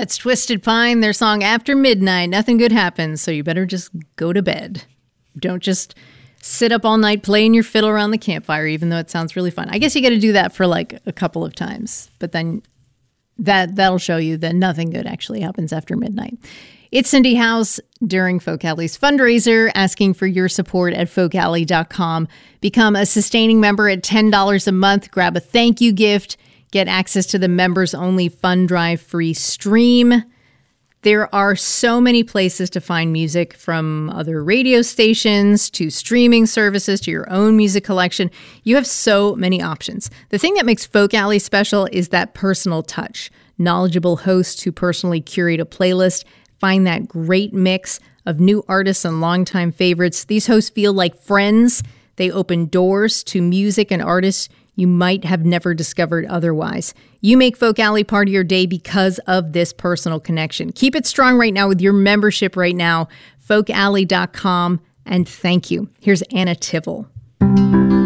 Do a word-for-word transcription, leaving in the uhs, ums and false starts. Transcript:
That's Twisted Pine, their song After Midnight. Nothing good happens, so you better just go to bed. Don't just sit up all night playing your fiddle around the campfire, even though it sounds really fun. I guess you got to do that for like a couple of times, but then that, that'll show you that nothing good actually happens after midnight. It's Cindy House during Folk Alley's fundraiser, asking for your support at folk alley dot com. Become a sustaining member at ten dollars a month. Grab a thank you gift. Get access to the members-only Fund Drive free stream. There are so many places to find music, from other radio stations to streaming services to your own music collection. You have so many options. The thing that makes Folk Alley special is that personal touch. Knowledgeable hosts who personally curate a playlist, find that great mix of new artists and longtime favorites. These hosts feel like friends. They open doors to music and artists you might have never discovered otherwise. You make Folk Alley part of your day because of this personal connection. Keep it strong right now with your membership right now, folk alley dot com, and thank you. Here's Anna Tivel.